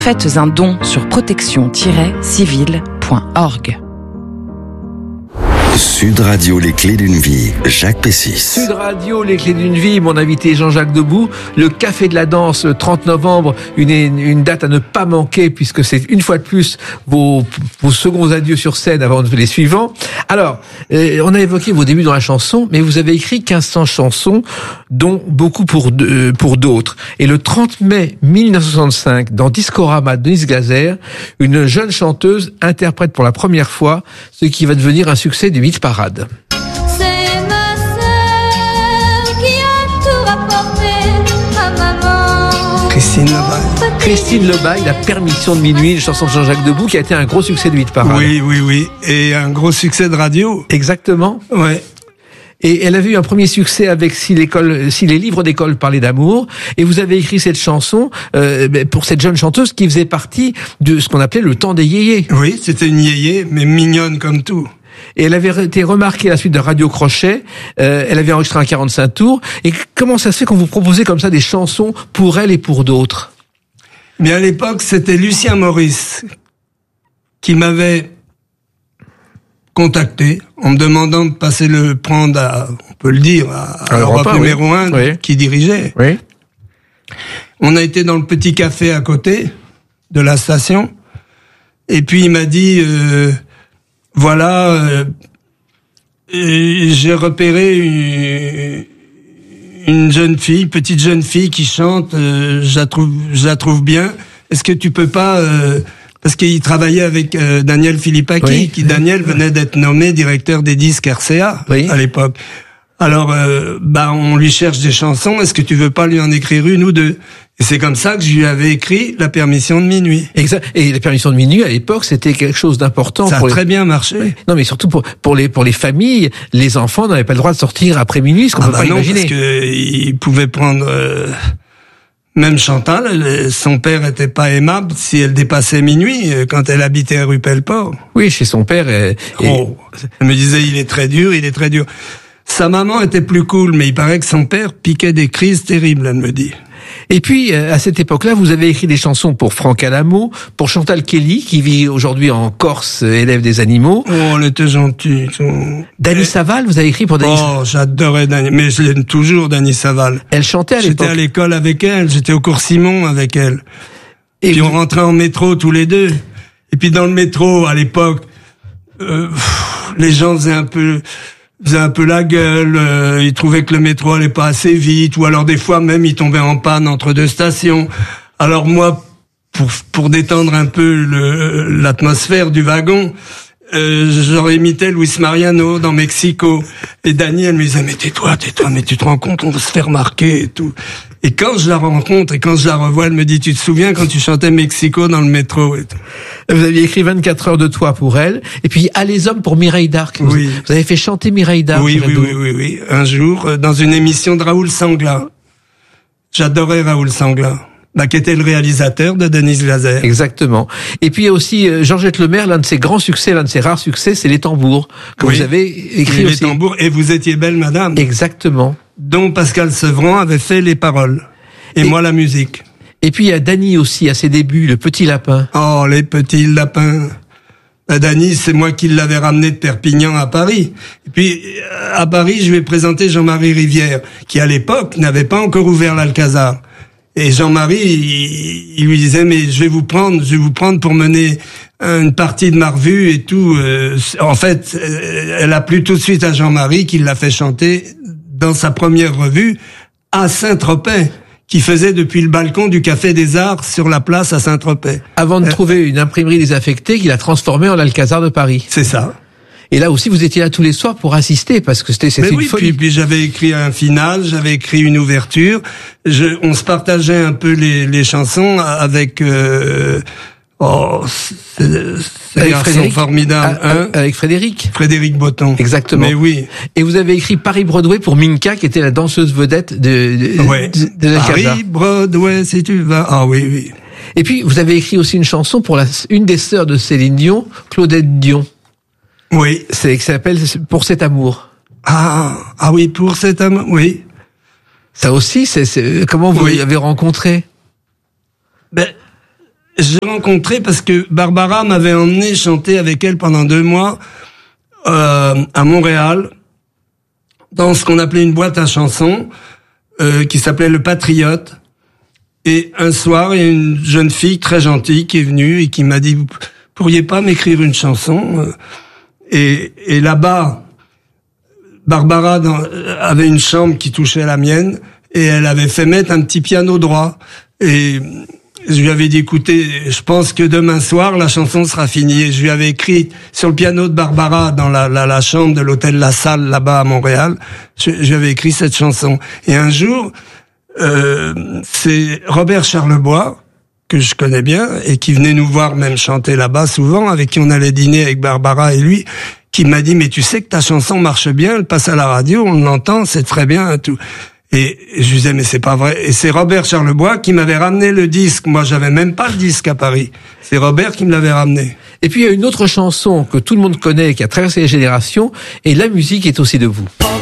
Faites un don sur protection-civile.org. Sud Radio, les clés d'une vie, Jacques Pessis. Sud Radio, les clés d'une vie, mon invité Jean-Jacques Debout, le Café de la Danse, le 30 novembre, une date à ne pas manquer puisque c'est une fois de plus vos seconds adieux sur scène avant les suivants. Alors, on a évoqué vos débuts dans la chanson, mais vous avez écrit 1500 chansons, dont beaucoup pour d'autres. Et le 30 mai 1965, dans Discorama de Denise Glaser, une jeune chanteuse interprète pour la première fois ce qui va devenir un succès du hit parade. C'est ma sœur qui a tout rapporté à maman. Christine Lebaille. Christine Lebaille, La permission de minuit, une chanson de Jean-Jacques Debout qui a été un gros succès du hit parade. Oui. Et un gros succès de radio. Exactement. Ouais. Et elle avait eu un premier succès avec si les livres d'école parlaient d'amour. Et vous avez écrit cette chanson pour cette jeune chanteuse qui faisait partie de ce qu'on appelait le temps des yéyés. Oui, c'était une yéyé, mais mignonne comme tout. Et elle avait été remarquée à la suite de Radio Crochet. Elle avait enregistré un 45 tours. Et comment ça se fait qu'on vous proposait comme ça des chansons pour elle et pour d'autres? Mais à l'époque, c'était Lucien Maurice qui m'avait contacté en me demandant de passer le prendre à, on peut le dire, à Europe numéro 1, oui. Qui dirigeait. Oui. On a été dans le petit café à côté de la station. Et puis il m'a dit, voilà, j'ai repéré une jeune fille, petite jeune fille qui chante, je la trouve bien. Est-ce que tu peux pas, parce qu'il travaillait avec Daniel Philippaki, oui. qui Daniel venait d'être nommé directeur des disques RCA à l'époque. Alors, on lui cherche des chansons. Est-ce que tu veux pas lui en écrire une ou deux? Et c'est comme ça que je lui avais écrit La permission de minuit. Exact. Et La permission de minuit, à l'époque, c'était quelque chose d'important. Ça a très bien marché. Oui. Non, mais surtout pour les familles, les enfants n'avaient pas le droit de sortir après minuit, ce qu'on peut pas imaginer. Parce que il pouvait prendre, même Chantal, son père était pas aimable si elle dépassait minuit, quand elle habitait à rue Pelleport. Oui, chez son père. Elle me disait, il est très dur. Sa maman était plus cool, mais il paraît que son père piquait des crises terribles, elle me dit. Et puis, à cette époque-là, vous avez écrit des chansons pour Franck Alamo, pour Chantal Kelly, qui vit aujourd'hui en Corse, élève des animaux. Oh, elle était gentille. Dany Saval, vous avez écrit pour Dany Saval. Oh, j'adorais Dany, mais je l'aime toujours, Dany Saval. Elle chantait à l'époque. J'étais à l'école avec elle, j'étais au cours Simon avec elle. Et puis on rentrait en métro tous les deux. Et puis dans le métro, à l'époque, les gens faisaient un peu la gueule, ils trouvaient que le métro allait pas assez vite, ou alors des fois même ils tombaient en panne entre deux stations. Alors moi, pour détendre un peu l'atmosphère du wagon, j'aurais imité Luis Mariano dans Mexico. Et Dany, elle me disait, mais tais-toi, mais tu te rends compte, on va se faire remarquer et tout. Et quand je la rencontre et quand je la revois, elle me dit, tu te souviens quand tu chantais Mexico dans le métro et tout. Vous aviez écrit 24 heures de toi pour elle, et puis À les hommes pour Mireille Darc. Oui. Vous avez fait chanter Mireille Darc. Oui. Un jour, dans une émission de Raoul Sangla. J'adorais Raoul Sangla. Qui était le réalisateur de Denise Glaser. Exactement. Et puis il y a aussi Georgette Lemaire, l'un de ses grands succès, l'un de ses rares succès, c'est Les Tambours, que vous avez écrit aussi. Les Tambours, et Vous étiez belle, madame. Exactement. Dont Pascal Sevran avait fait les paroles. Et moi la musique. Et puis il y a Dany aussi, à ses débuts, Le Petit Lapin. Oh, Les Petits Lapins. Dany, c'est moi qui l'avais ramené de Perpignan à Paris. Et puis, à Paris, je lui ai présenté Jean-Marie Rivière, qui à l'époque n'avait pas encore ouvert l'Alcazar. Et Jean-Marie, il lui disait, mais je vais vous prendre pour mener une partie de ma revue et tout. En fait, elle a plu tout de suite à Jean-Marie, qui l'a fait chanter dans sa première revue à Saint-Tropez, qui faisait depuis le balcon du Café des Arts sur la place à Saint-Tropez. Avant de trouver une imprimerie désaffectée qu'il a transformée en l'Alcazar de Paris. C'est ça. Et là aussi, vous étiez là tous les soirs pour assister, parce que c'était une folie. Puis j'avais écrit un final, j'avais écrit une ouverture. On se partageait un peu les chansons avec c'est un garçon formidable. Avec Frédéric. Frédéric Botton. Exactement. Mais oui. Et vous avez écrit Paris-Broadway pour Minka, qui était la danseuse vedette de l'Alcazar. Paris-Broadway, si tu vas. Ah oui. Et puis, vous avez écrit aussi une chanson pour une des sœurs de Céline Dion, Claudette Dion. Oui. Ça s'appelle Pour cet amour. Ah oui, Pour cet amour, oui. Ça aussi, comment vous l'avez rencontré? J'ai rencontré parce que Barbara m'avait emmené chanter avec elle pendant 2 mois à Montréal, dans ce qu'on appelait une boîte à chansons, qui s'appelait Le Patriote. Et un soir, il y a une jeune fille très gentille qui est venue et qui m'a dit, vous pourriez pas m'écrire une chanson? Et là-bas, Barbara avait une chambre qui touchait à la mienne et elle avait fait mettre un petit piano droit. Et je lui avais dit, écoutez, je pense que demain soir, la chanson sera finie. Et je lui avais écrit sur le piano de Barbara dans la chambre de l'hôtel La Salle, là-bas à Montréal, je lui avais écrit cette chanson. Et un jour, c'est Robert Charlebois, que je connais bien, et qui venait nous voir même chanter là-bas souvent, avec qui on allait dîner avec Barbara et lui, qui m'a dit, mais tu sais que ta chanson marche bien, elle passe à la radio, on l'entend, c'est très bien, tout. Et je lui disais, mais c'est pas vrai. Et c'est Robert Charlebois qui m'avait ramené le disque. Moi, j'avais même pas le disque à Paris. C'est Robert qui me l'avait ramené. Et puis il y a une autre chanson que tout le monde connaît, qui a traversé les générations, et la musique est aussi de vous.